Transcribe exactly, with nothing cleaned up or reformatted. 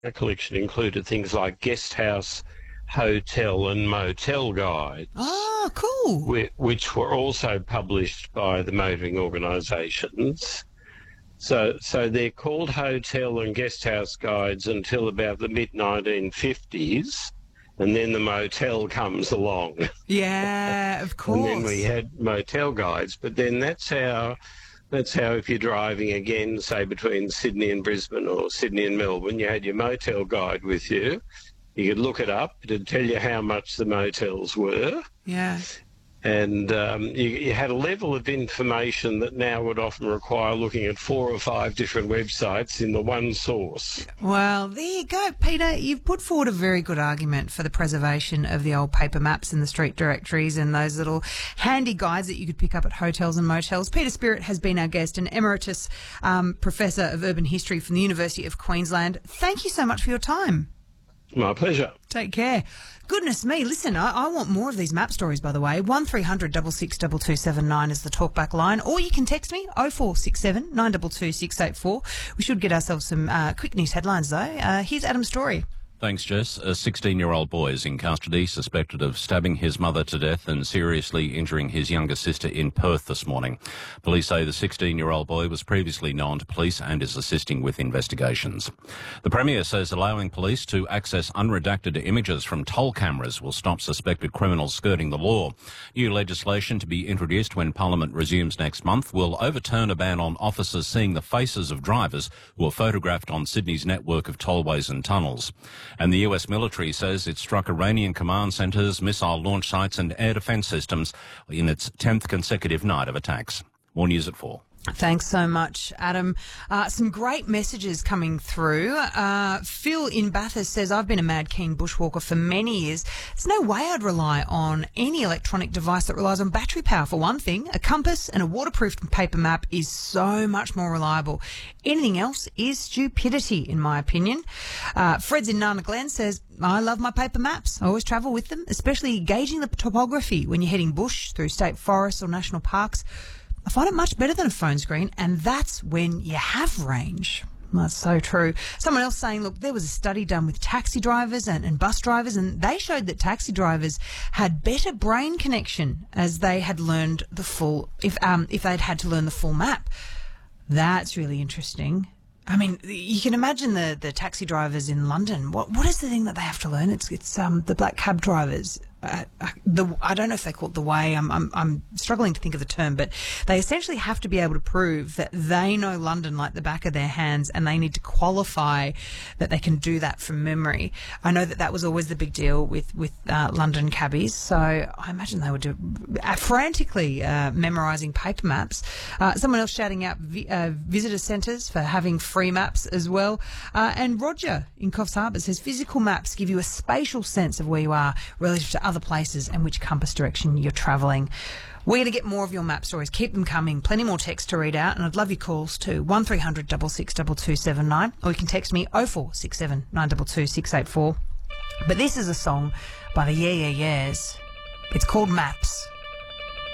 Our collection included things like guest house, hotel and motel guides, Oh, cool. whi- which were also published by the motoring organisations. So, so they're called hotel and guest house guides until about the mid nineteen fifties, and then the motel comes along. Yeah, of course. And then we had motel guides, but then that's how, that's how if you're driving again, say between Sydney and Brisbane or Sydney and Melbourne, you had your motel guide with you. You could look it up. It'd tell you how much the motels were. Yeah. And um, you, you had a level of information that now would often require looking at four or five different websites in the one source. Well, there you go, Peter. You've put forward a very good argument for the preservation of the old paper maps and the street directories and those little handy guides that you could pick up at hotels and motels. Peter Spirit has been our guest, an emeritus um, professor of urban history from the University of Queensland. Thank you so much for your time. My pleasure. Take care. Goodness me, listen, I, I want more of these map stories, by the way. one three hundred six six two two seven nine is the talkback line, or you can text me, oh four six seven nine two two six eight four. We should get ourselves some uh, quick news headlines, though. Uh, here's Adam's story. Thanks, Jess. A sixteen-year-old boy is in custody, suspected of stabbing his mother to death and seriously injuring his younger sister in Perth this morning. Police say the sixteen-year-old boy was previously known to police and is assisting with investigations. The Premier says allowing police to access unredacted images from toll cameras will stop suspected criminals skirting the law. New legislation to be introduced when Parliament resumes next month will overturn a ban on officers seeing the faces of drivers who are photographed on Sydney's network of tollways and tunnels. And the U S military says it struck Iranian command centres, missile launch sites and air defence systems in its tenth consecutive night of attacks. More news at four. Thanks so much, Adam. Uh, some great messages coming through. Uh, Phil in Bathurst says, I've been a mad keen bushwalker for many years. There's no way I'd rely on any electronic device that relies on battery power, for one thing. A compass and a waterproof paper map is so much more reliable. Anything else is stupidity, in my opinion. Uh, Fred's in Nana Glen says, I love my paper maps. I always travel with them, especially gauging the topography when you're heading bush through state forests or national parks. I find it much better than a phone screen, and that's when you have range. That's so true. Someone else saying, look, there was a study done with taxi drivers and, and bus drivers, and they showed that taxi drivers had better brain connection as they had learned the full, if um if they'd had to learn the full map. That's really interesting. I mean, you can imagine the, the taxi drivers in London. What what is the thing that they have to learn? It's it's um the black cab drivers. Uh, the I don't know if they call it the way. I'm I'm I'm struggling to think of the term, but they essentially have to be able to prove that they know London like the back of their hands, and they need to qualify that they can do that from memory. I know that that was always the big deal with with uh, London cabbies, so I imagine they would do uh, frantically uh, memorising paper maps. Uh, someone else shouting out vi- uh, visitor centres for having free maps as well, uh, and Roger in Coffs Harbour says physical maps give you a spatial sense of where you are relative to other places and which compass direction you're travelling. We're going to get more of your map stories. Keep them coming. Plenty more text to read out, and I'd love your calls too. one three hundred six six two two seven nine, or you can text me oh four six seven nine two two six eight four. But this is a song by the Yeah Yeah Yeahs. It's called Maps.